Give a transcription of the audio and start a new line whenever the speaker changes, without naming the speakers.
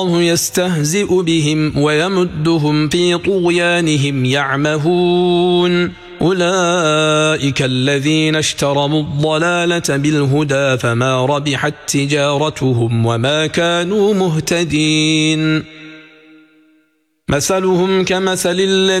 الله يستهزئ بهم ويمدهم في طغيانهم يعمهون أولئك الذين اشتروا الضلالة بالهدى فما ربحت تجارتهم وما كانوا مهتدين مثلهم كمثل الذين